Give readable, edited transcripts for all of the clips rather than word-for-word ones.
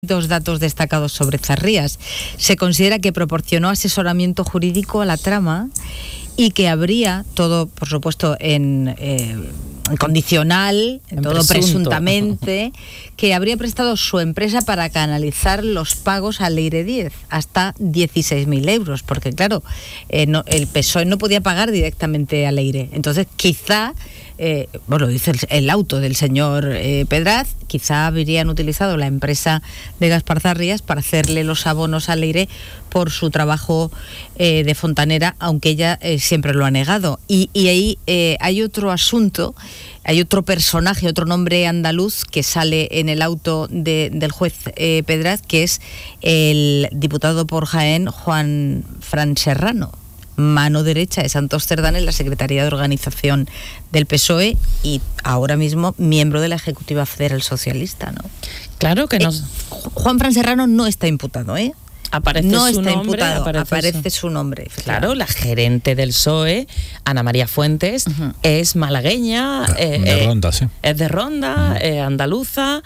Dos datos destacados sobre Zarrías. Se considera que proporcionó asesoramiento jurídico a la trama y que habría, todo por supuesto en condicional, en todo presuntamente, que habría prestado su empresa para canalizar los pagos a Leire Díez, hasta 16.000 euros, porque claro, el PSOE no podía pagar directamente a Leire. Entonces quizá, bueno, dice el auto del señor Pedraz, quizá habrían utilizado la empresa de Gaspar Zarrías para hacerle los abonos a Leire por su trabajo de fontanera, aunque ella siempre lo ha negado. Y ahí hay otro asunto, hay otro personaje, otro nombre andaluz que sale en el auto del juez Pedraz, que es el diputado por Jaén, Juan Fran Serrano, mano derecha de Santos Cerdán en la Secretaría de Organización del PSOE y ahora mismo miembro de la Ejecutiva Federal Socialista, ¿no? Claro que no. Juan Fran Serrano no está imputado, ¿eh? Aparece no su está nombre, imputado, aparece su nombre. Claro, la gerente del PSOE, Ana María Fuentes, es malagueña, de Ronda, sí. Es de Ronda, andaluza.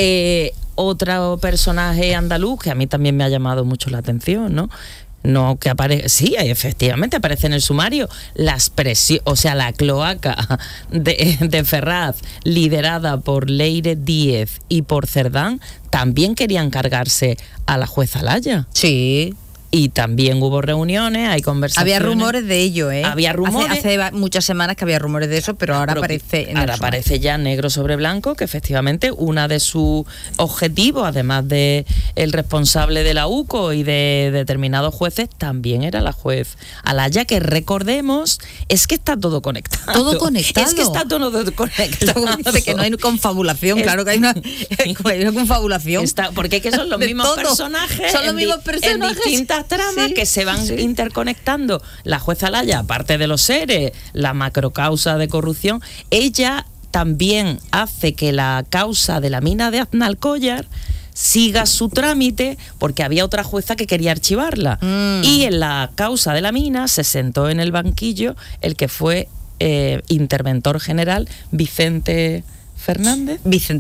Otro personaje andaluz que a mí también me ha llamado mucho la atención, ¿no? No que aparece, sí, efectivamente aparece en el sumario la cloaca de Ferraz, liderada por Leire Díez y por Cerdán, también querían cargarse a la jueza Laya. Sí. Y también hubo reuniones, hay conversaciones. Había rumores de ello, ¿eh? Había rumores. Hace muchas semanas que había rumores de eso, pero ahora aparece en ahora aparece ya negro sobre blanco que efectivamente una de sus objetivos, además de el responsable de la UCO y de determinados jueces, también era la juez Alaya, que recordemos, es que está todo conectado. Todo conectado. Es que está todo conectado. Dice que no hay confabulación, claro que hay una confabulación. Porque es que son los mismos personajes. Son los mismos personajes. En distintas tramas que se van interconectando. La jueza Laya, aparte de los seres, la macrocausa de corrupción, ella también hace que la causa de la mina de Aznalcóllar siga su trámite, porque había otra jueza que quería archivarla. Y en la causa de la mina se sentó en el banquillo el que fue interventor general Vicente Fernández,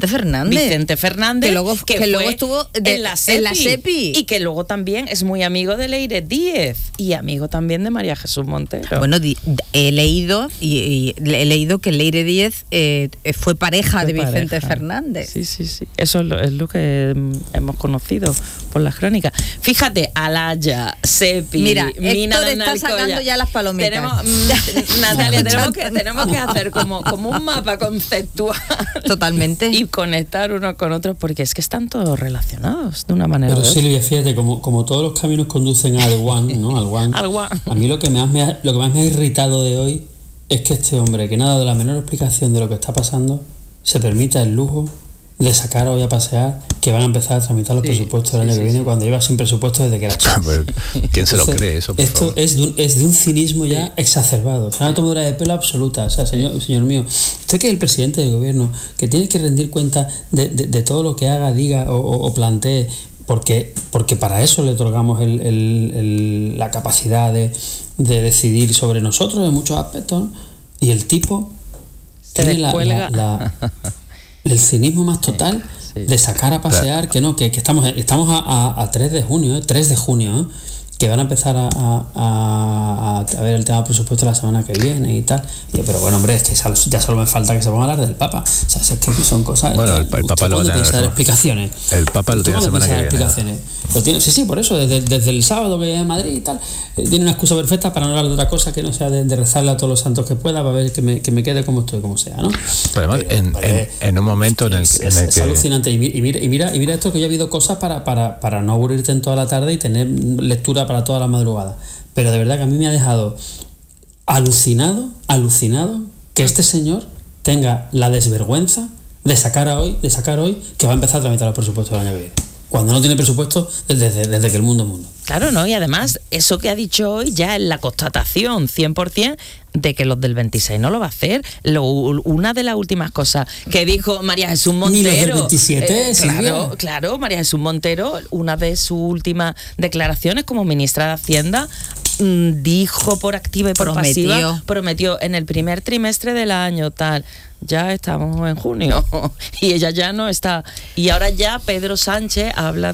que luego estuvo en la SEPI y que luego también es muy amigo de Leire Díez y amigo también de María Jesús Montero. Bueno, he leído que Leire Díez fue pareja de Vicente Fernández. Sí. Eso es lo que hemos conocido por las crónicas. Fíjate, Alaya, SEPI, mira, Mina Héctor está sacando ya las palomitas. Natalia, tenemos que hacer como un mapa conceptual. Totalmente. Y conectar unos con otros, porque es que están todos relacionados de una manera. Pero Silvia, fíjate, como todos los caminos conducen al One, ¿no? Al One. A mí lo que más me ha irritado de hoy es que este hombre, que no ha dado la menor explicación de lo que está pasando, se permita el lujo de sacar hoy a pasear que van a empezar a tramitar los presupuestos del año que viene, cuando lleva sin presupuesto desde que era chico. ¿Quién se lo cree eso? Esto es de un cinismo ya exacerbado, o sea, una tomadura de pelo absoluta. O sea, señor mío, usted que es el presidente del gobierno, que tiene que rendir cuenta de todo lo que haga, diga o plantee, porque para eso le otorgamos la capacidad de decidir sobre nosotros en muchos aspectos, ¿no? Y el tipo tiene el cinismo más total de sacar a pasear, que estamos a 3 de junio, 3 de junio, que van a empezar a ver el tema del presupuesto la semana que viene y tal. Pero bueno, hombre, es que ya solo me falta que se ponga a hablar del Papa. O sea, es que son cosas. Bueno, el Papa lo va a tener explicaciones. El Papa lo tiene la semana que viene. Sí, por eso, desde el sábado que viene a Madrid y tal, tiene una excusa perfecta para no hablar de otra cosa que no sea de rezarle a todos los santos que pueda, para ver que me quede como estoy, como sea, ¿no? Pero además, en un momento en el que es alucinante. Y mira esto, que yo he habido cosas para no aburrirte en toda la tarde y tener lectura para toda la madrugada. Pero de verdad que a mí me ha dejado alucinado que este señor tenga la desvergüenza de sacar hoy que va a empezar a tramitar los presupuestos del año que viene, cuando no tiene presupuesto desde que el mundo es mundo. Claro, ¿no? Y además, eso que ha dicho hoy ya es la constatación 100% de que los del 26 no lo va a hacer. Una de las últimas cosas que dijo María Jesús Montero... Ni los del 27, claro, María Jesús Montero, una de sus últimas declaraciones como ministra de Hacienda, dijo por activa y por pasiva, prometió en el primer trimestre del año tal... ya estamos en junio y ella ya no está. Y ahora ya Pedro Sánchez habla